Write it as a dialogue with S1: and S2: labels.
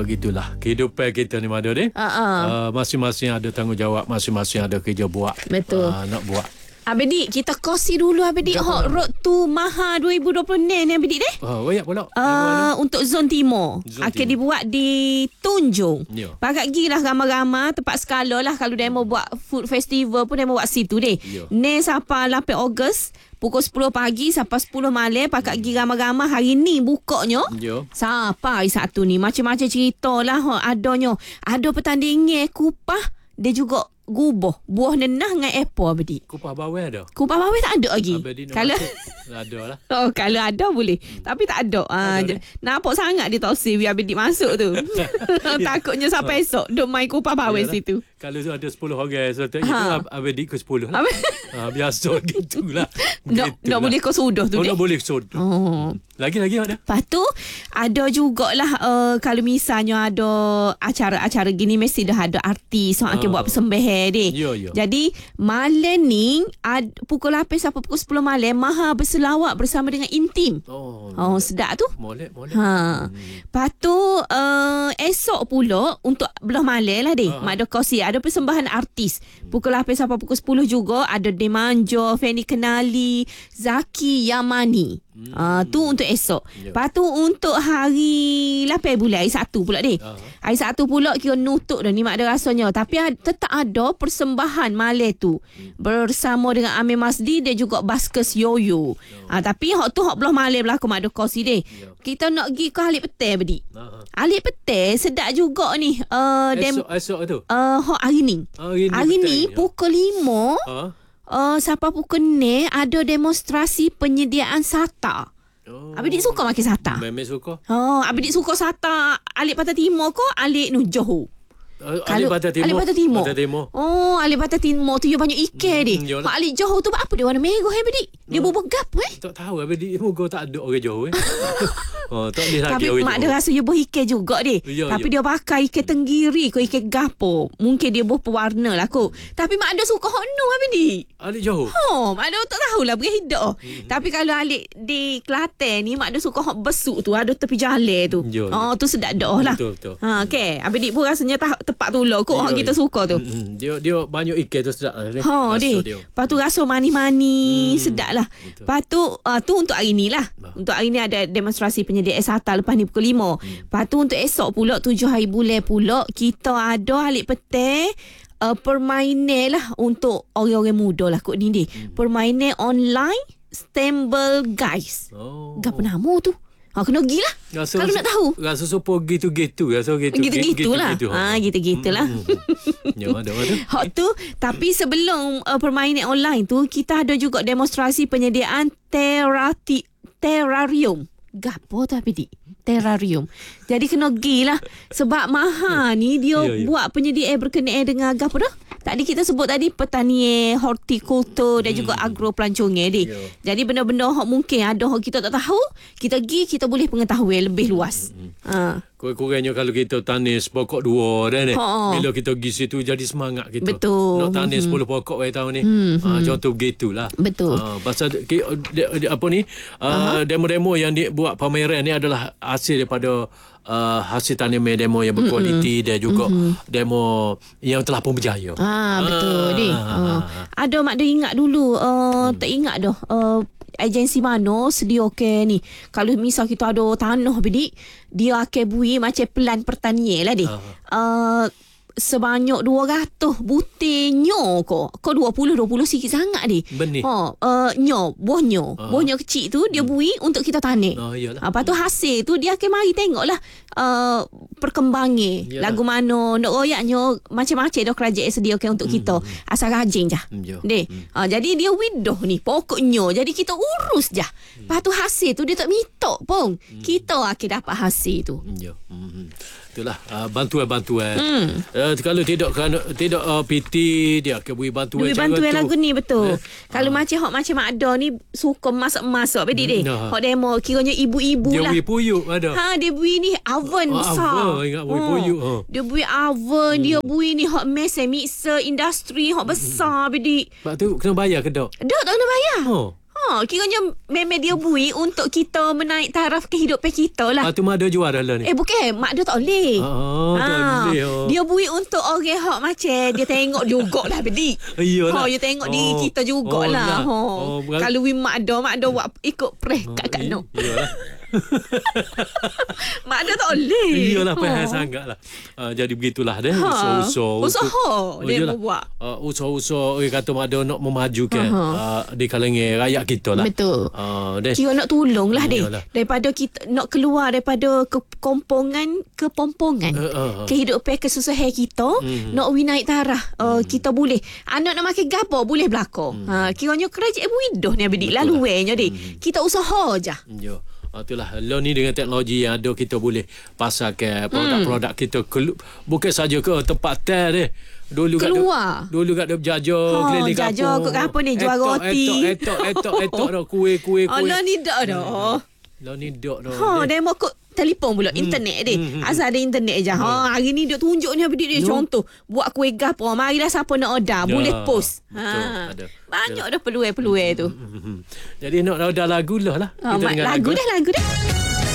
S1: begitulah kehidupan kita ni Mada ni. Masing-masing ada tanggungjawab, masing-masing ada kerja buat.
S2: Betul.
S1: Nak buat.
S2: Abedik, kita kosi dulu Abedik. Hot Road to Maha 2020 ni Abedik deh.
S1: Banyak pula.
S2: Untuk Zon Timur akan dibuat di Tunjung. Pakat gila ramai-ramai tempat skala lah. Kalau demo buat food festival pun demo buat situ deh. Ni sampai 8 Ogos pukul 10 pagi sampai 10 malam. Pakat gila ramai-ramai hari ni bukanya. Sampai hari Sabtu ni macam-macam cerita lah. Adanya ada pertandingan kupah. Dia juga gubah buah nenah dengan apple Abedik.
S1: Kupah bawang ada?
S2: Kupah bawang tak ada lagi. Kalau
S1: ada lah.
S2: Kalau ada boleh. Tapi tak ada. Nampak sangat dia tosi biar Abedik masuk tu. Takutnya sampai esok duk main kupah bawang situ.
S1: Kalau ada 10 orang so Abedik ke 10 lah. Biasa gitulah.
S2: Nak boleh kau sudah tu.
S1: Nak boleh sudah. Lagi ada.
S2: Lepas tu ada jugalah kalau misalnya ada acara-acara gini mesti dah ada artis yang akan buat persembahan deh. Jadi malam ni pukul 8 sampai pukul 10 malam Maha berselawat bersama dengan Intim. Sedap tu. Molek. Lepas tu esok pula untuk belah malam lah deh. Mak ada kosi ada persembahan artis. Pukul 8 sampai pukul 10 juga ada Demanjo, Fendi Kenali, Zaki Yamani. Tu untuk esok. Lepas tu untuk hari 8 bulan hari Sabtu pula deh. Hari Sabtu pula kira nutup dah ni mak ada rasanya. Tapi tetap ada persembahan malam tu bersama dengan Amir Masdi dan juga Baskers Yoyo. Tapi hak tu hak belah malam berlaku mak ada kosi deh. Kita nak pergi ke Alik Petai Bedik. Alik Petai sedap juga ni.
S1: Esok tu?
S2: Hak hari ni. Hari ni pukul 5 sampai pukul 6 ada demonstrasi penyediaan SATA. Abedik suka makan SATA?
S1: Memang suka.
S2: Abedik suka SATA Alik Pantai Timur ke Alik Johor?
S1: Alik Pantai Timur.
S2: Alik Pantai Timur tu dia banyak ikan dia. Pak Alik Johor tu apa dia warna merah Abedik? Dia berbegap
S1: Tak tahu Abedik moga tak ada orang Johor tak boleh lagi.
S2: Tapi mak ada rasa dia ikan juga dia. Tapi dia pakai ikan tenggiri ke ikan gapo. Mungkin dia berwarna lah kot. Tapi mak ada suka hok no Abedik.
S1: Alik Johor.
S2: Mak ada tak tahulah berhidak. Tapi kalau Alik di Kelantan ni mak ada suka hok besuk tu ada tepi jalan tu. Tu sedap dah lah.
S1: Betul.
S2: Okey, Abedik pun rasanya tepat tu lah kot hok kita suka tu.
S1: Dia banyak ikan tu sedap lah.
S2: Lepas tu rasa manis-manis sedap lah. Lepas tu untuk hari ni lah. Untuk hari ni ada demonstrasi penyediaan SATA lepas ni pukul 5. Lepas tu untuk esok pula 7 hari bulan pula kita ada Alik Petai permainan lah untuk orang-orang muda lah kot ni deh. Permainan online Stumble Guys. Apa nama tu? Kena pergi lah kalau nak tahu.
S1: Rasa sopo gitu-gitu.
S2: Gitu-gitu lah. Gitu-gitu lah.
S1: Ada.
S2: Hak tu. Tapi sebelum permainan online tu kita ada juga demonstrasi penyediaan terrarium. Gapo tu Abedik? Terrarium. Jadi kena pergi lah. Sebab Maha ni dia buat penyediaan berkenaan dengan gapo dah? Tadi kita sebut tadi pertanian, hortikultur dan juga agropelancongnya deh. Jadi benda-benda hak mungkin ada hak kita tak tahu, kita pergi kita boleh pengetahuan lebih luas.
S1: Kurang-kurangnya kalau kita tanis pokok 2 dah ni. Bila kita pergi situ jadi semangat kita.
S2: Betul.
S1: Nak tanis 10 pokok tahun ni. Contoh begitulah.
S2: Betul.
S1: Pasal apa ni? Demo-demo yang dibuat pameran ni adalah hasil daripada hasil taniman demo yang berkualiti dan juga demo yang telah pun berjaya.
S2: Betul ni. Ada mak dia ingat dulu tak ingat dah agensi mana sedia ni. Kalau misal kita ada tanah Bedik, dia akan bui macam pelan pertanian lah deh. Sebanyak 200 butir nyo kok 20 sikit sangat deh.
S1: Benih.
S2: Buah nyo kecil tu dia bui untuk kita tanam. Lepas tu hasil tu dia akan mari tengoklah perkembangan lagu mana nak royaknya macam-macam dah kerajaan sediakan untuk kita. Asal rajin je. Deh. Jadi dia widoh ni pokoknya. Jadi kita urus je. Lepas tu hasil tu dia tak mitok pun. Kita akan dapat hasil tu.
S1: Itulah bantuan-bantuan. Kalau tidak PT dia akan beri bantuan
S2: lagu ni betul. Kalau macam ada ni suka masak-masak Bedik deh. Hak demo kiranya ibu-ibu lah.
S1: Dia beri puyuk ada.
S2: Dia beri ni oven besar.
S1: Ingat beri puyuk.
S2: Dia beri oven, dia beri ni hak mixer industri hak besar Bedik.
S1: Sebab tu kena bayar ke tak?
S2: Tak kena bayar. Kiranya memang dia bui untuk kita menaik taraf kehidupan kita lah.
S1: Tu mak ada juara lah ni.
S2: Bukan, mak dia tak boleh.
S1: Tak boleh.
S2: Dia bui untuk orang hak macam dia tengok jugalah bedik.
S1: Iyalah.
S2: Dia tengok diri kita jugalah. Kalau mak dia buat ikut preh kat no.
S1: Iyalah.
S2: Mak dia tak boleh.
S1: Iyalah, payah sangat lah. Jadi begitulah deh.
S2: Usaha dia buat.
S1: Usaha-usaha kata mak dia nak memajukan di kalangan rakyat kita lah.
S2: Betul. Kira nak tolong lah deh. Daripada kita nak keluar daripada kepompongan kehidupan kesusahan kita, nak naik taraf. Kita boleh. Anak nak makan gapo boleh belakang. Kiranya kerajaan buidoh ni adik laluenya deh. Kita usaha je.
S1: Ya. Itulah lo ni dengan teknologi yang ada kita boleh pasarkan produk-produk kita bukan saja ke tempat tel deh. Dulu kat dia berjajah keliling kampung.
S2: Jajah ke apa ni jual roti.
S1: Etok dah kuih.
S2: Lo ni dak dah.
S1: Lo ni dak dah.
S2: Demo kok telefon pula internet deh. Asal ada internet je. Hari ni dia tunjuk ni adik dia contoh buat kuih gapo. Marilah siapa nak order boleh post.
S1: Ada.
S2: Banyak dah peluang tu.
S1: Jadi nak order lagu lah.
S2: Lagu dah.